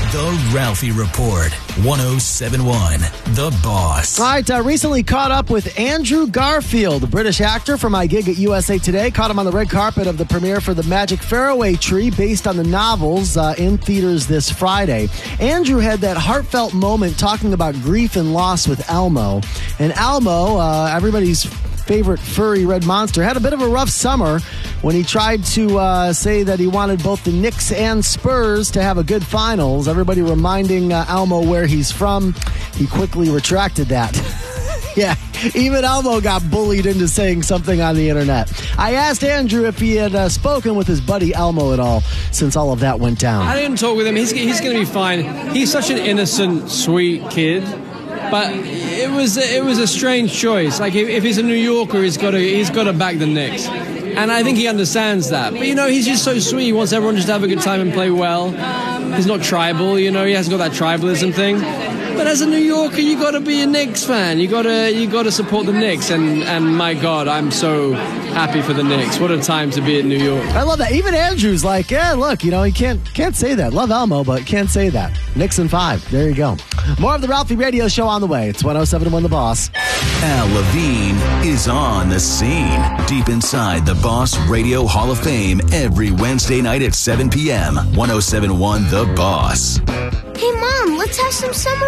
The Ralphie Report, 107.1 The Boss. All right, recently caught up with Andrew Garfield, a British actor from my gig at USA Today. Caught him on the red carpet of the premiere for The Magic Fairway Tree, based on the novels, in theaters this Friday. Andrew had that heartfelt moment talking about grief and loss with Elmo. And Elmo, everybody's favorite furry red monster, had a bit of a rough summer when he tried to say that he wanted both the Knicks and Spurs to have a good finals. Everybody reminding Elmo where he's from. He quickly retracted that. Yeah, even Elmo got bullied into saying something on the internet. I asked Andrew if he had spoken with his buddy Elmo at all since all of that went down. I didn't talk with him. He's going to be fine. He's such an innocent, sweet kid. But it was a strange choice. Like, if he's a New Yorker, he's got to back the Knicks. And I think he understands that. But, he's just so sweet. He wants everyone just to have a good time and play well. He's not tribal, he hasn't got that tribalism thing. But as a New Yorker, you got to be a Knicks fan. You got to support the Knicks. And my God, I'm so happy for the Knicks. What a time to be in New York. I love that. Even Andrew's like, yeah, look, he can't say that. Love Elmo, but can't say that. Knicks in 5. There you go. More of the Ralphie Radio Show on the way. It's 107.1 The Boss. Al Levine is on the scene. Deep inside the Boss Radio Hall of Fame every Wednesday night at 7 p.m. 107.1 The Boss. Hey, Mom, let's have some summer